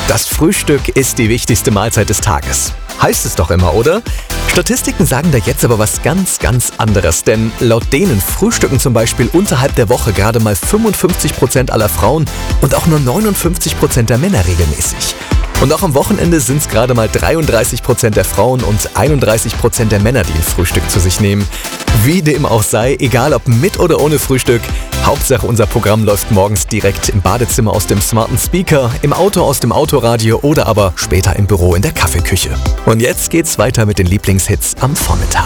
Das Frühstück ist die wichtigste Mahlzeit des Tages. Heißt es doch immer, oder? Statistiken sagen da jetzt aber was ganz anderes, denn laut denen frühstücken zum Beispiel unterhalb der Woche gerade mal 55% aller Frauen und auch nur 59% der Männer regelmäßig. Und auch am Wochenende sind es gerade mal 33% der Frauen und 31% der Männer, die ein Frühstück zu sich nehmen. Wie dem auch sei, egal ob mit oder ohne Frühstück, Hauptsache unser Programm läuft morgens direkt im Badezimmer aus dem smarten Speaker, im Auto aus dem Autoradio oder aber später im Büro in der Kaffeeküche. Und jetzt geht's weiter mit den Lieblingshits am Vormittag.